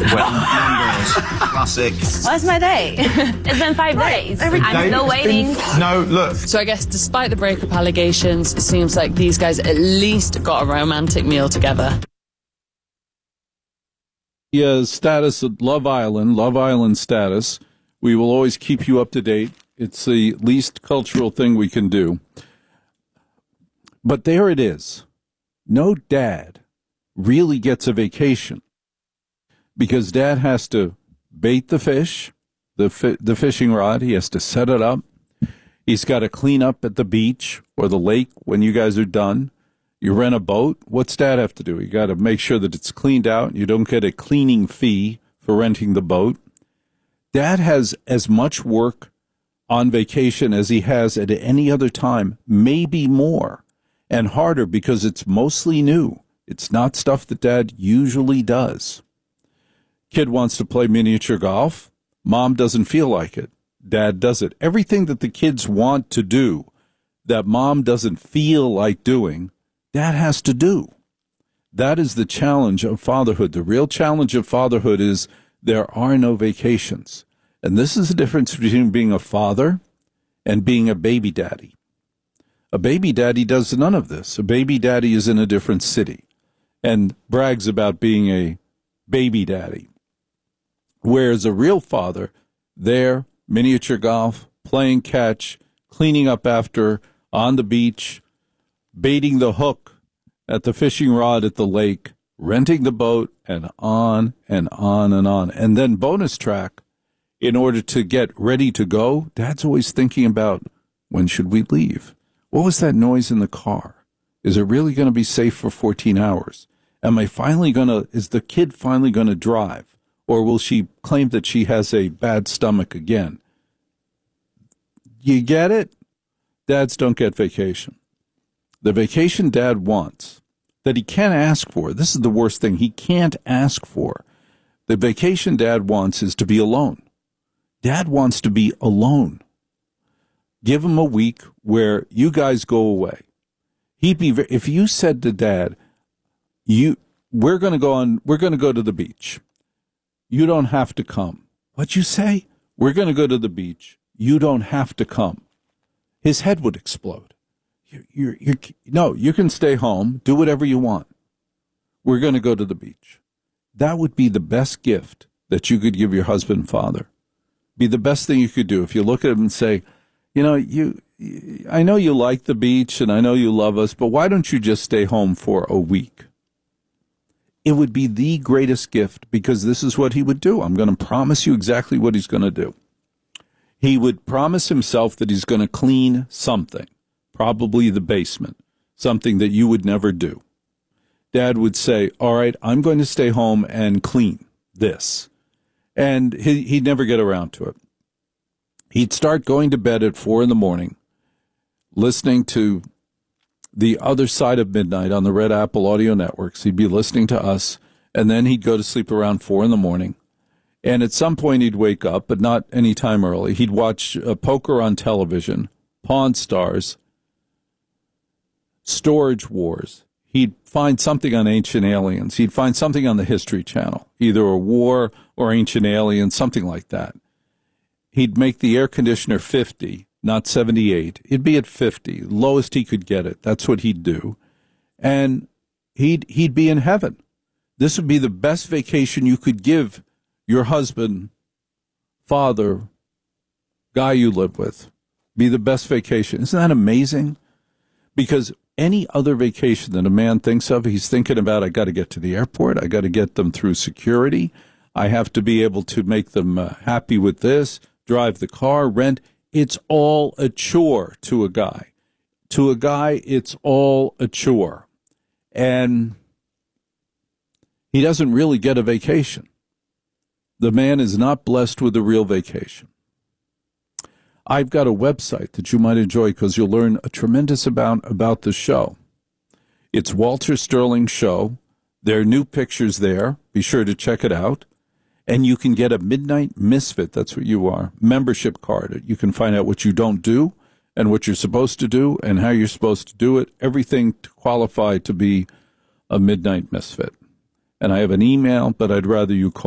Classic. Where's my date? It's been 5 days. I'm still waiting. No, look. So I guess despite the breakup allegations, it seems like these guys at least got a romantic meal together. Status of Love Island status. We will always keep you up to date. It's the least cultural thing we can do. But there it is. No dad really gets a vacation because dad has to bait the fish, the fishing rod. He has to set it up. He's got to clean up at the beach or the lake when you guys are done. You rent a boat. What's dad have to do? You got to make sure that it's cleaned out. You don't get a cleaning fee for renting the boat. Dad has as much work on vacation as he has at any other time, maybe more, and harder because it's mostly new. It's not stuff that dad usually does. Kid wants to play miniature golf. Mom doesn't feel like it. Dad does it. Everything that the kids want to do that mom doesn't feel like doing, dad has to do. That is the challenge of fatherhood. The real challenge of fatherhood is there are no vacations. And this is the difference between being a father and being a baby daddy. A baby daddy does none of this. A baby daddy is in a different city and brags about being a baby daddy. Whereas a real father, there, miniature golf, playing catch, cleaning up after, on the beach, baiting the hook at the fishing rod at the lake, renting the boat, and on and on and on. And then bonus track, in order to get ready to go, dad's always thinking about, when should we leave? What was that noise in the car? Is it really going to be safe for 14 hours? Is the kid finally going to drive? Or will she claim that she has a bad stomach again? You get it? Dads don't get vacation. The vacation dad wants, that he can't ask for, this is the worst thing, he can't ask for. The vacation dad wants is to be alone. Dad wants to be alone. Give him a week where you guys go away. If you said to dad, we're going to go to the beach. You don't have to come. What'd you say? We're going to go to the beach. You don't have to come. His head would explode. No, you can stay home. Do whatever you want. We're going to go to the beach. That would be the best gift that you could give your husband and father. Be the best thing you could do. If you look at him and say, I know you like the beach and I know you love us, but why don't you just stay home for a week? It would be the greatest gift because this is what he would do. I'm going to promise you exactly what he's going to do. He would promise himself that he's going to clean something, probably the basement, something that you would never do. Dad would say, all right, I'm going to stay home and clean this. And he'd never get around to it. He'd start going to bed at 4 a.m, listening to the other side of midnight on the Red Apple audio networks. He'd be listening to us, and then he'd go to sleep around 4 a.m. And at some point he'd wake up, but not any time early. He'd watch poker on television, Pawn Stars, Storage Wars. He'd find something on Ancient Aliens. He'd find something on the History Channel, either a war or Ancient Aliens, something like that. He'd make the air conditioner 50, not 78. It'd be at 50, lowest he could get it. That's what he'd do. And he'd be in heaven. This would be the best vacation you could give your husband, father, guy you live with. Be the best vacation. Isn't that amazing? Because any other vacation that a man thinks of, he's thinking about, I got to get to the airport. I got to get them through security. I have to be able to make them happy with this, drive the car, rent. It's all a chore to a guy. To a guy, it's all a chore. And he doesn't really get a vacation. The man is not blessed with a real vacation. I've got a website that you might enjoy because you'll learn a tremendous amount about the show. It's Walter Sterling Show. There are new pictures there. Be sure to check it out. And you can get a Midnight Misfit, that's what you are, membership card. You can find out what you don't do and what you're supposed to do and how you're supposed to do it, everything to qualify to be a Midnight Misfit. And I have an email, but I'd rather you call.